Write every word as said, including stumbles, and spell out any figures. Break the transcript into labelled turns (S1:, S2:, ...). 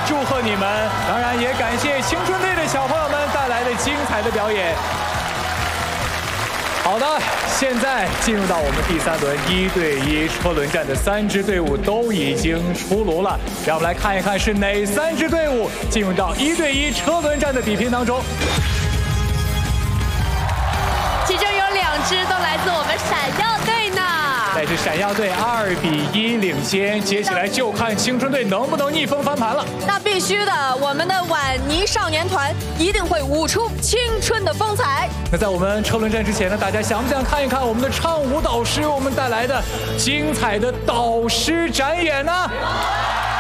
S1: 祝贺你们！当然也感谢青春队的小朋友们带来的精彩的表演。好的，现在进入到我们第三轮一对一车轮战的三支队伍都已经出炉了，让我们来看一看是哪三支队伍进入到一对一车轮战的比拼当中。
S2: 其中有两支都来自我们闪耀队呢。
S1: 但是闪耀队二比一领先，接下来就看青春队能不能逆风翻盘了。
S2: 那必须的，我们的婉妮少年团一定会舞出青春的风采。
S1: 那在我们车轮战之前呢，大家想不想看一看我们的唱舞导师为我们带来的精彩的导师展演呢？